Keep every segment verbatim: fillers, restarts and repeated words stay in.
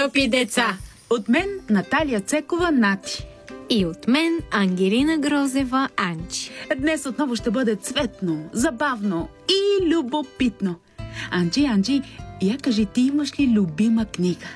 скъпи деца! От мен Наталия Цекова Нати. И от мен Ангелина Грозева Анчи. Днес отново ще бъде цветно, забавно и любопитно. Анчи, Анчи, я кажи, ти имаш ли любима книга?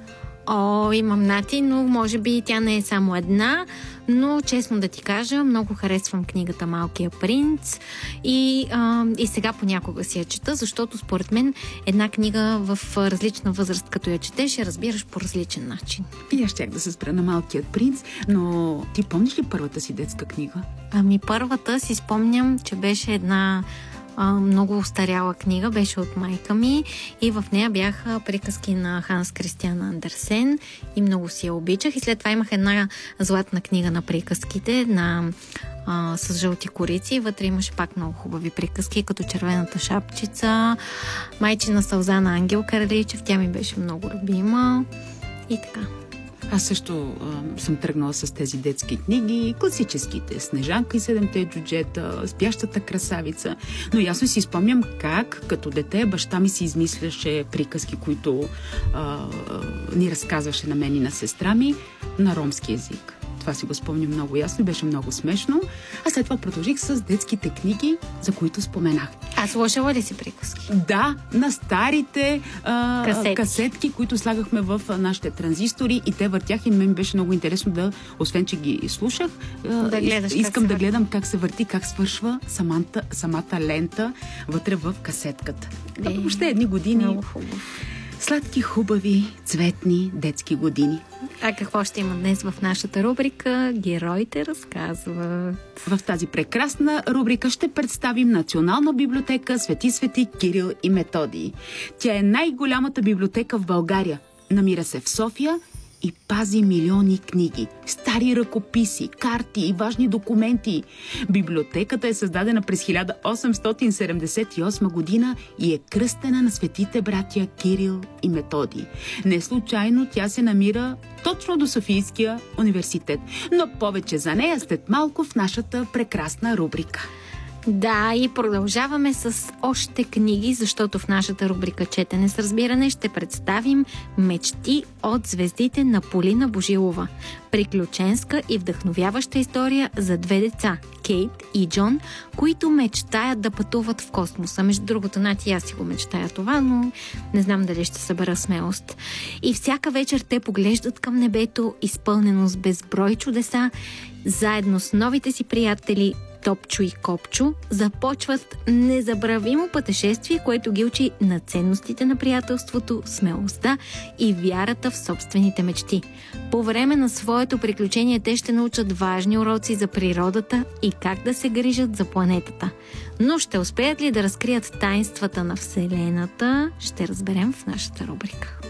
О, имам, Нати, но може би тя не е само една, но честно да ти кажа, много харесвам книгата Малкия принц и, а, и сега понякога си я чета, защото според мен една книга в различна възраст, като я четеш, я разбираш по различен начин. И аз щях да се спра на Малкият принц, но ти помниш ли първата си детска книга? Ами първата си спомням, че беше една много устаряла книга, беше от майка ми и в нея бяха приказки на Ханс Кристиан Андерсен и много си я обичах. И след това имах една златна книга на приказките на, а, с жълти корици. Вътре имаше пак много хубави приказки, като Червената шапчица, Майчина сълза на Ангел Карличев. Тя ми беше много любима и така. Аз също а, съм тръгнала с тези детски книги, класическите Снежанка и седемте джуджета, Спящата красавица. Но ясно си спомням как като дете баща ми си измисляше приказки, които а, а, ни разказваше на мен и на сестра ми на ромски език. Това си го спомням много ясно и беше много смешно. А след това продължих с детските книги, за които споменах. А слушала ли си приказки? Да, на старите а, касетки. касетки, които слагахме в а, нашите транзистори и те въртях и мен беше много интересно да, освен че ги слушах, а, да гледаш искам да гледам как се върти, как свършва самата, самата лента вътре в касетката. Е, въобще едни години. Много хубаво. Сладки, хубави, цветни детски години. А какво ще има днес в нашата рубрика? Героите разказват. В тази прекрасна рубрика ще представим Национална библиотека Свети Свети Кирил и Методий. Тя е най-голямата библиотека в България. Намира се в София и пази милиони книги, стари ръкописи, карти и важни документи. Библиотеката е създадена през хиляда осемстотин седемдесет и осма година и е кръстена на светите братя Кирил и Методий. Не случайно тя се намира точно до Софийския университет. Но повече за нея след малко в нашата прекрасна рубрика. Да, и продължаваме с още книги, защото в нашата рубрика Четене с разбиране ще представим Мечти от звездите на Полина Божилова. Приключенска и вдъхновяваща история за две деца, Кейт и Джон, които мечтаят да пътуват в космоса. Между другото, Нати, аз си го мечтая това, но не знам дали ще събера смелост. И всяка вечер те поглеждат към небето, изпълнено с безброй чудеса, заедно с новите си приятели Топчо и Копчо започват незабравимо пътешествие, което ги учи на ценностите на приятелството, смелостта и вярата в собствените мечти. По време на своето приключение те ще научат важни уроци за природата и как да се грижат за планетата. Но ще успеят ли да разкрият таинствата на Вселената, ще разберем в нашата рубрика.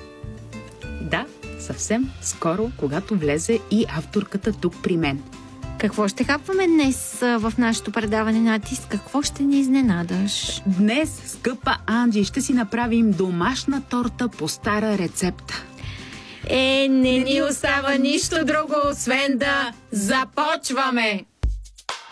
Да, съвсем скоро, когато влезе и авторката тук при мен. Какво ще хапваме днес в нашето предаване, Нати? Какво ще ни изненадаш? Днес, скъпа Анджи, ще си направим домашна торта по стара рецепта. Е, не ни остава нищо друго, освен да започваме!